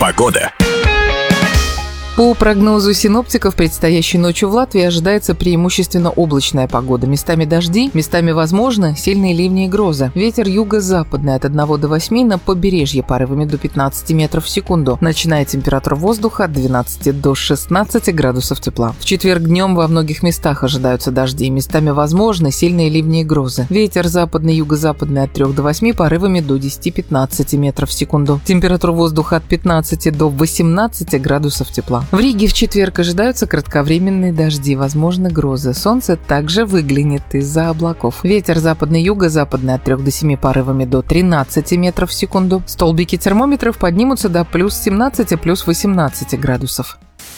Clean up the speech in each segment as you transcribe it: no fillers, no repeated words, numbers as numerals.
Погода. По прогнозу синоптиков, предстоящей ночью в Латвии ожидается преимущественно облачная погода. Местами дожди, местами возможно сильные ливни и грозы. Ветер юго-западный от 1 до 8, на побережье порывами до 15 метров в секунду. Ночная температура воздуха от 12 до 16 градусов тепла. В четверг днем во многих местах ожидаются дожди. Местами возможны сильные ливни и грозы. Ветер западный, юго-западный от 3 до 8, порывами до 10-15 метров в секунду. Температура воздуха от 15 до 18 градусов тепла. В Риге в четверг ожидаются кратковременные дожди, возможны грозы. Солнце также выглянет из-за облаков. Ветер западный, юго-западный от 3 до 7, порывами до 13 метров в секунду. Столбики термометров поднимутся до плюс 17, плюс 18 градусов.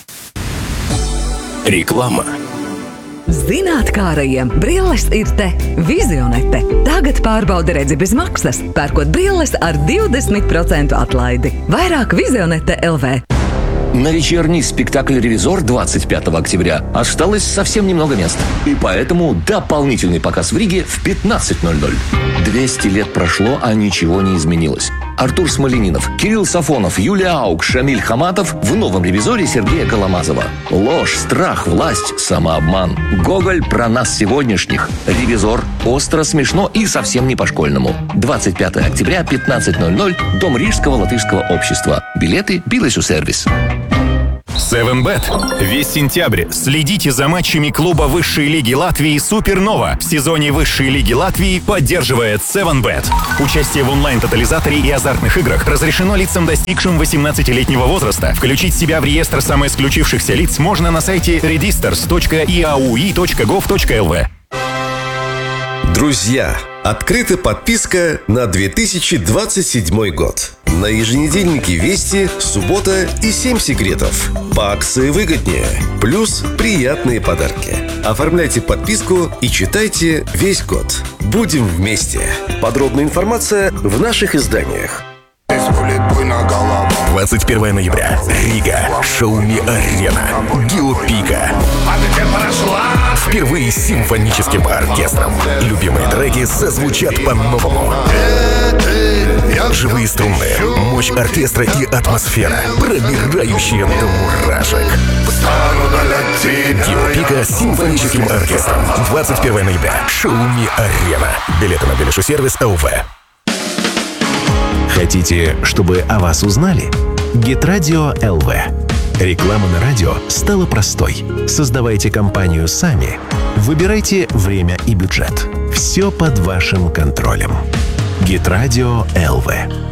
Реклама. Zinātkārajiem brilles ir te. Vizionete. Tagad pārbaudi redzi bez maksas, pērkot brilles ar 20% atlaidi. Vairāk Vizionete LV. На вечерний спектакль «Ревизор» 25 октября осталось совсем немного мест. И поэтому дополнительный показ в Риге в 15:00. 200 лет прошло, а ничего не изменилось. Артур Смоленинов, Кирилл Сафонов, Юлия Аук, Шамиль Хаматов в новом «Ревизоре» Сергея Коломазова. Ложь, страх, власть, самообман. Гоголь про нас сегодняшних. «Ревизор» остро, смешно и совсем не по-школьному. 25 октября, 15:00, Дом Рижского латышского общества. Билеты «Билесю-сервис». 7bet. Весь сентябрь следите за матчами клуба высшей лиги Латвии «Супернова». В сезоне высшей лиги Латвии поддерживает 7bet. Участие в онлайн-тотализаторе и азартных играх разрешено лицам, достигшим 18-летнего возраста. Включить себя в реестр самоисключившихся лиц можно на сайте registers.iaui.gov.lv. Друзья, открыта подписка на 2027 год. На еженедельнике «Вести» суббота и 7 секретов. По акции выгоднее. Плюс приятные подарки. Оформляйте подписку и читайте весь год. Будем вместе. Подробная информация в наших изданиях. 21 ноября. Рига. Шауми-арена. Геопика. Впервые с симфоническим оркестром. Любимые треки зазвучат по-новому. Живые струны, мощь оркестра и атмосфера, пробирающая до мурашек. Геопика с симфоническим оркестром. 21 ноября. Шауми-арена. Билеты на Билешу-сервис ЛВ. Хотите, чтобы о вас узнали? Гитрадио ЛВ. Реклама на радио стала простой. Создавайте компанию сами. Выбирайте время и бюджет. Все под вашим контролем. Гитрадио ЛВ.